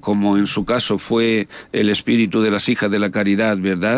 como en su caso fue el espíritu de las hijas de la caridad, ¿verdad?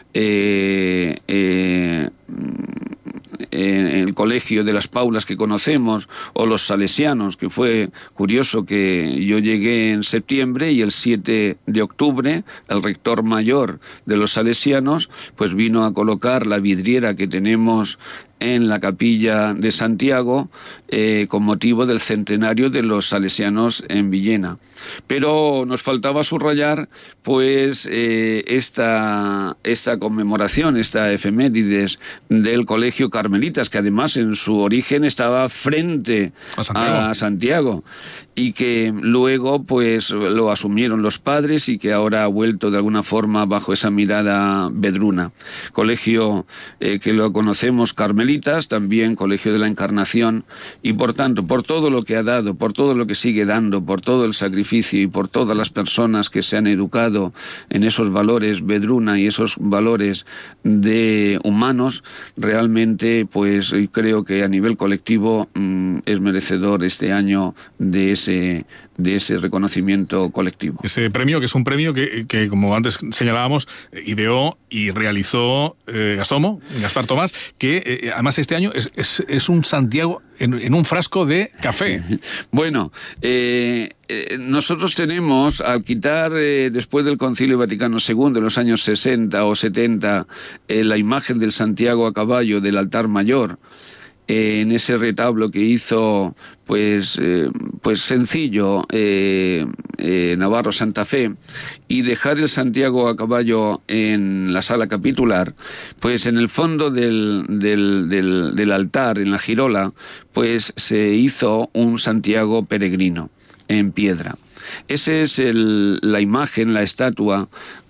El colegio de las Paulas que conocemos, o los salesianos, que fue curioso que yo llegué en septiembre y el 7 de octubre el rector mayor de los salesianos pues vino a colocar la vidriera que tenemos en la capilla de Santiago con motivo del centenario de los salesianos en Villena. Pero nos faltaba subrayar pues esta conmemoración, esta efemérides del Colegio Carmelitas, que además en su origen estaba frente a Santiago y que luego pues lo asumieron los padres y que ahora ha vuelto de alguna forma bajo esa mirada vedruna. Colegio que lo conocemos Carmelitas, también Colegio de la Encarnación, y por tanto, por todo lo que ha dado, por todo lo que sigue dando, por todo el sacrificio y por todas las personas que se han educado en esos valores vedruna y esos valores de humanos, realmente pues creo que a nivel colectivo es merecedor este año de ese reconocimiento colectivo. Ese premio, que es un premio que como antes señalábamos, ideó y realizó Gaspar Tomás, que además este año es un Santiago en un frasco de café. Bueno, nosotros tenemos, al quitar después del Concilio Vaticano II, en los años 60 o 70, la imagen del Santiago a caballo del altar mayor, en ese retablo que hizo pues sencillo Navarro Santa Fe, y dejar el Santiago a caballo en la sala capitular, pues en el fondo del altar, en la girola, pues se hizo un Santiago peregrino en piedra. Esa es la imagen, la estatua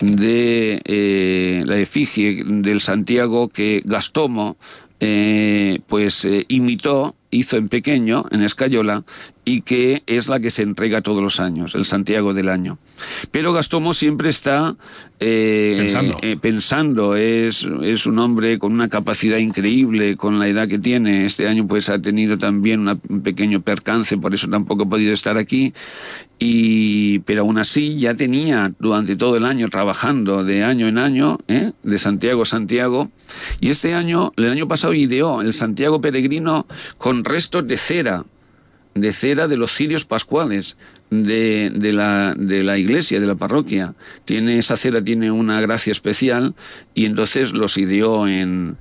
de la efigie del Santiago que Gastomo imitó, hizo en pequeño, en escayola, y que es la que se entrega todos los años, el Santiago del año. Pero Gastomo siempre está pensando, es un hombre con una capacidad increíble, con la edad que tiene. Este año pues ha tenido también un pequeño percance, por eso tampoco ha podido estar aquí, pero aún así ya tenía durante todo el año trabajando de año en año, de Santiago a Santiago, y el año pasado ideó el Santiago peregrino con restos de cera de los cirios pascuales de la iglesia, de la parroquia. Esa cera tiene una gracia especial, y entonces los ideó en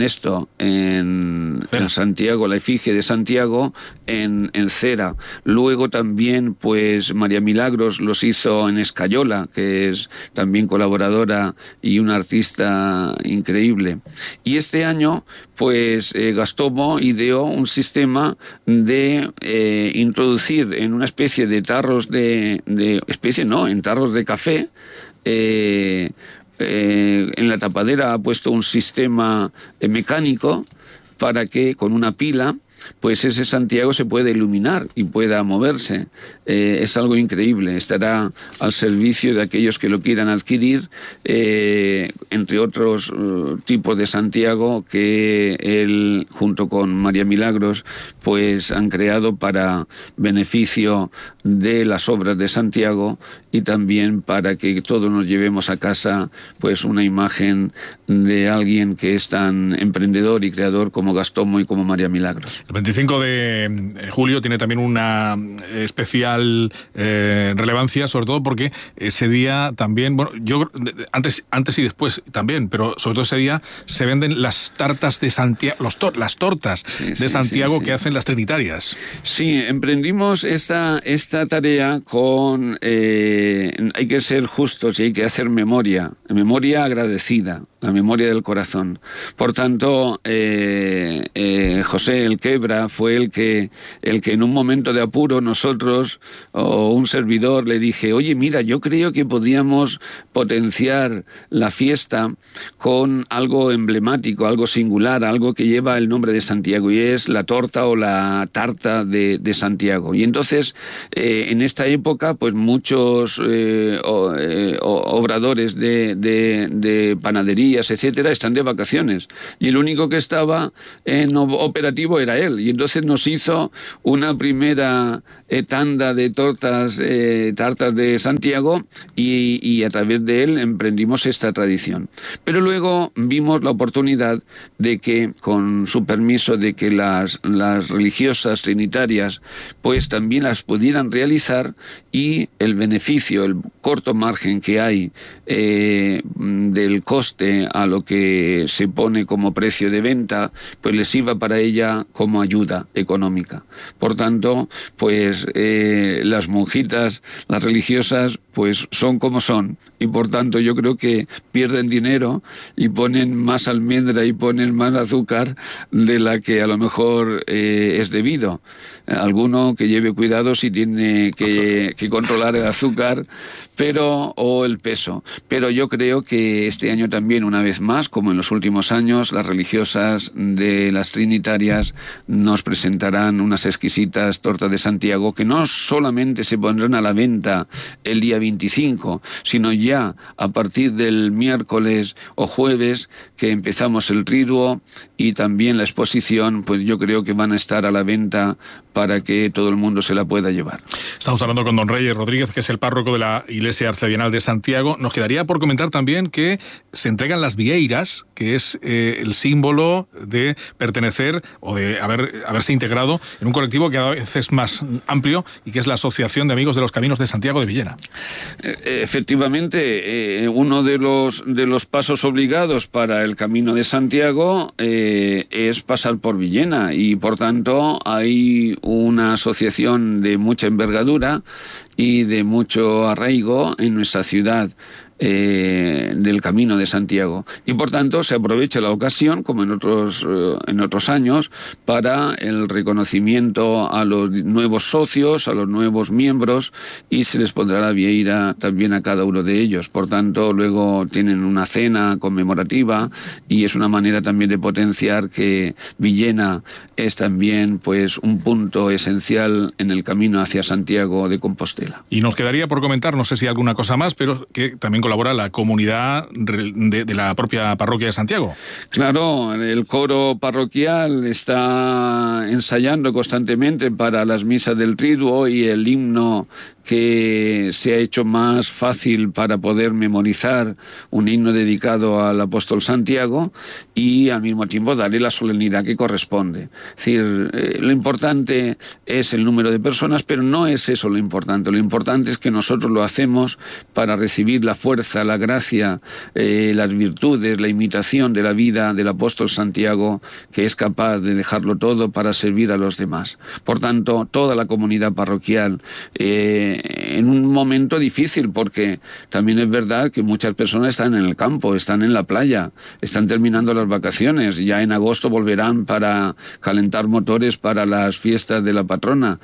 Santiago, la efigie de Santiago en cera. Luego también pues María Milagros los hizo en escayola, que es también colaboradora y una artista increíble. Y este año pues Gastomo ideó un sistema de introducir en una especie de tarros en tarros de café. En la tapadera ha puesto un sistema mecánico para que con una pila pues ese Santiago se pueda iluminar y pueda moverse. Es algo increíble. Estará al servicio de aquellos que lo quieran adquirir, entre otros tipos de Santiago que él, junto con María Milagros, pues han creado para beneficio de las obras de Santiago, y también para que todos nos llevemos a casa pues una imagen de alguien que es tan emprendedor y creador como Gastomo y como María Milagros. El 25 de julio tiene también una especial relevancia, sobre todo porque ese día también, bueno, yo antes y después también, pero sobre todo ese día se venden las tartas de Santiago, las tortas de Santiago que hacen las trinitarias. Sí, emprendimos esta tarea con hay que ser justos y hay que hacer memoria agradecida, la memoria del corazón. Por tanto, José el Quebra fue el que en un momento de apuro nosotros, o un servidor, le dije: oye, mira, yo creo que podíamos potenciar la fiesta con algo emblemático, algo singular, algo que lleva el nombre de Santiago, y es la torta o la tarta de Santiago. Y entonces, en esta época, pues muchos obradores de panadería días, etcétera, están de vacaciones. Y el único que estaba en operativo era él. Y entonces nos hizo una primera tanda de tartas de Santiago y a través de él emprendimos esta tradición. Pero luego vimos la oportunidad de que, con su permiso, de que las religiosas trinitarias pues también las pudieran realizar, y el beneficio, el corto margen que hay del coste a lo que se pone como precio de venta, pues les iba para ella como ayuda económica. Por tanto, pues las monjitas, las religiosas, pues son como son, y por tanto yo creo que pierden dinero y ponen más almendra y ponen más azúcar de la que a lo mejor es debido. Alguno que lleve cuidado si tiene que controlar el azúcar, o el peso. Pero yo creo que este año también, una vez más, como en los últimos años, las religiosas de las trinitarias nos presentarán unas exquisitas tortas de Santiago que no solamente se pondrán a la venta el día 25, sino ya a partir del miércoles o jueves, que empezamos el triduo y también la exposición, pues yo creo que van a estar a la venta para que todo el mundo se la pueda llevar. Estamos hablando con don Reyes Rodríguez, que es el párroco de la Iglesia Arcedianal de Santiago. Nos quedaría por comentar también que se entregan las vieiras, que es el símbolo de pertenecer o de haberse integrado en un colectivo que cada vez es más amplio y que es la Asociación de Amigos de los Caminos de Santiago de Villena. Efectivamente, uno de los pasos obligados para el Camino de Santiago es pasar por Villena, y por tanto hay una asociación de mucha envergadura y de mucho arraigo en nuestra ciudad del Camino de Santiago, y por tanto se aprovecha la ocasión, como en otros años, para el reconocimiento a los nuevos socios, a los nuevos miembros, y se les pondrá la vieira también a cada uno de ellos. Por tanto, luego tienen una cena conmemorativa, y es una manera también de potenciar que Villena es también pues un punto esencial en el camino hacia Santiago de Compostela. Y nos quedaría por comentar, no sé si alguna cosa más, pero que también colabora la comunidad de la propia parroquia de Santiago. Claro, el coro parroquial está ensayando constantemente para las misas del triduo, y el himno que se ha hecho más fácil para poder memorizar, un himno dedicado al apóstol Santiago, y al mismo tiempo darle la solemnidad que corresponde. Es decir, lo importante es el número de personas, pero no es eso lo importante. Lo importante es que nosotros lo hacemos para recibir la fuerza, la gracia, las virtudes, la imitación de la vida del apóstol Santiago, que es capaz de dejarlo todo para servir a los demás. Por tanto, toda la comunidad parroquial, en un momento difícil, porque también es verdad que muchas personas están en el campo, están en la playa, están terminando las vacaciones, ya en agosto volverán para calentar motores para las fiestas de la patrona,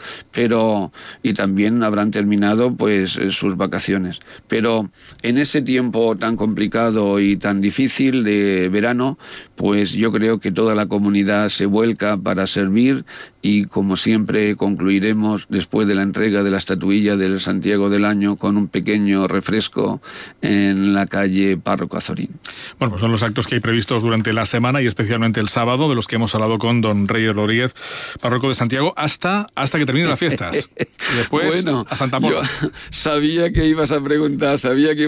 y también habrán terminado pues sus vacaciones. Pero en ese tiempo tan complicado y tan difícil de verano, pues yo creo que toda la comunidad se vuelca para servir, y como siempre concluiremos después de la entrega de la estatuilla del Santiago del Año con un pequeño refresco en la calle Párroco Azorín. Bueno, pues son los actos que hay previstos durante la semana, y especialmente el sábado, de los que hemos hablado con don Reyes Rodríguez, párroco de Santiago, hasta que terminen las fiestas. Y después, bueno, a Santa Pola. Sabía que ibas a preguntar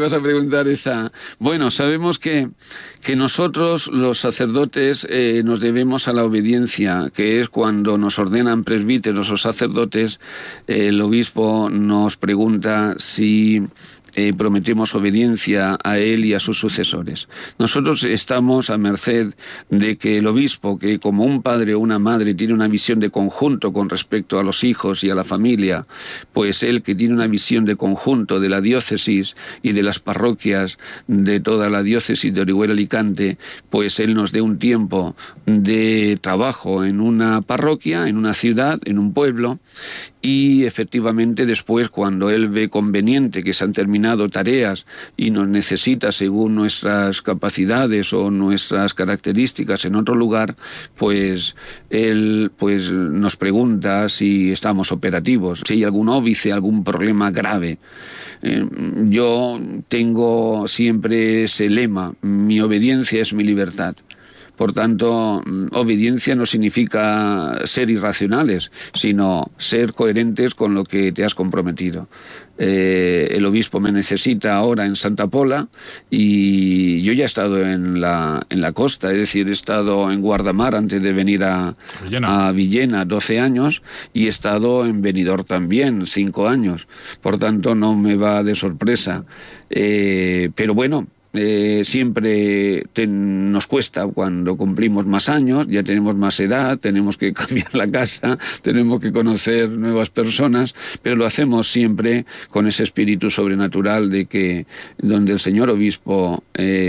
esa. Bueno, sabemos que nosotros, los sacerdotes, nos debemos a la obediencia, que es cuando nos ordenan presbíteros o sacerdotes, el obispo nos pregunta si prometemos obediencia a él y a sus sucesores. Nosotros estamos a merced de que el obispo, que como un padre o una madre tiene una visión de conjunto con respecto a los hijos y a la familia, pues él, que tiene una visión de conjunto de la diócesis y de las parroquias de toda la diócesis de Orihuela-Alicante, pues él nos dé un tiempo de trabajo en una parroquia, en una ciudad, en un pueblo, y efectivamente después, cuando él ve conveniente que se han terminado tareas y nos necesita según nuestras capacidades o nuestras características en otro lugar, pues él pues nos pregunta si estamos operativos, si hay algún óbice, algún problema grave. Yo tengo siempre ese lema: mi obediencia es mi libertad. Por tanto, obediencia no significa ser irracionales, sino ser coherentes con lo que te has comprometido. El obispo me necesita ahora en Santa Pola y yo ya he estado en la costa, es decir, he estado en Guardamar antes de venir a Villena 12 años y he estado en Benidorm también 5 años. Por tanto, no me va de sorpresa. Pero bueno, siempre nos cuesta cuando cumplimos más años, ya tenemos más edad, tenemos que cambiar la casa, tenemos que conocer nuevas personas, pero lo hacemos siempre con ese espíritu sobrenatural de que donde el señor obispo,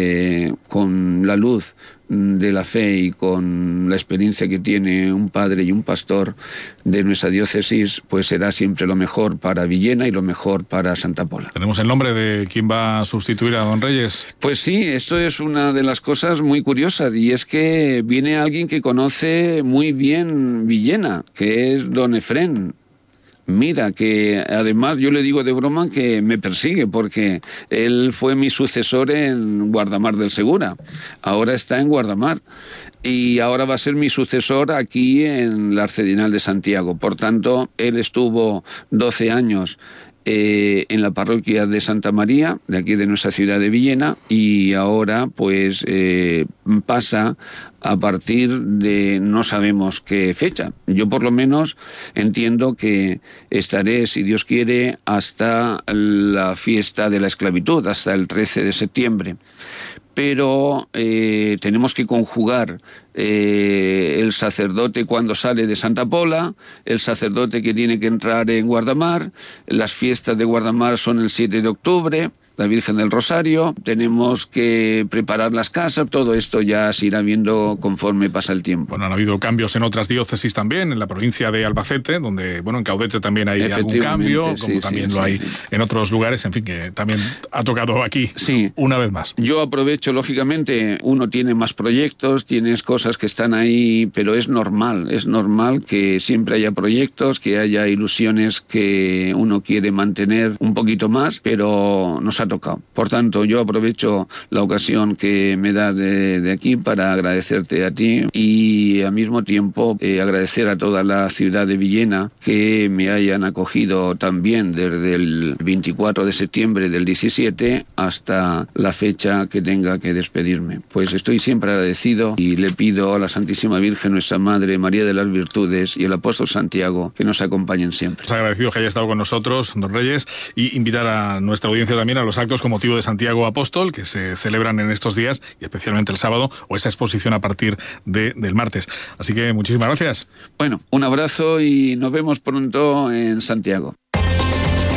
con la luz de la fe y con la experiencia que tiene un padre y un pastor de nuestra diócesis, pues será siempre lo mejor para Villena y lo mejor para Santa Pola. ¿Tenemos el nombre de quién va a sustituir a don Reyes? Pues sí, esto es una de las cosas muy curiosas, y es que viene alguien que conoce muy bien Villena, que es don Efrén. Mira, que además yo le digo de broma que me persigue, porque él fue mi sucesor en Guardamar del Segura. Ahora está en Guardamar y ahora va a ser mi sucesor aquí en la Arcedianal de Santiago. Por tanto, él estuvo 12 años en la parroquia de Santa María, de aquí de nuestra ciudad de Villena, y ahora pues pasa a partir de no sabemos qué fecha. Yo por lo menos entiendo que estaré, si Dios quiere, hasta la fiesta de la esclavitud, hasta el 13 de septiembre. Pero tenemos que conjugar el sacerdote cuando sale de Santa Pola, el sacerdote que tiene que entrar en Guardamar. Las fiestas de Guardamar son el 7 de octubre, la Virgen del Rosario, tenemos que preparar las casas, todo esto ya se irá viendo conforme pasa el tiempo. Bueno, han habido cambios en otras diócesis también, en la provincia de Albacete, donde, bueno, en Caudete también hay algún cambio, como también lo hay en otros lugares, en fin, que también ha tocado aquí una vez más. Yo aprovecho, lógicamente, uno tiene más proyectos, tienes cosas que están ahí, pero es normal que siempre haya proyectos, que haya ilusiones que uno quiere mantener un poquito más, pero nos ha tocado. Por tanto, yo aprovecho la ocasión que me da de aquí para agradecerte a ti y al mismo tiempo agradecer a toda la ciudad de Villena que me hayan acogido también desde el 24 de septiembre del 17 hasta la fecha que tenga que despedirme. Pues estoy siempre agradecido y le pido a la Santísima Virgen, nuestra Madre, María de las Virtudes, y el Apóstol Santiago que nos acompañen siempre. Os agradecido que haya estado con nosotros, don Reyes, y invitar a nuestra audiencia también a los actos con motivo de Santiago Apóstol que se celebran en estos días y especialmente el sábado, o esa exposición a partir del martes. Así que muchísimas gracias. Bueno, un abrazo y nos vemos pronto en Santiago.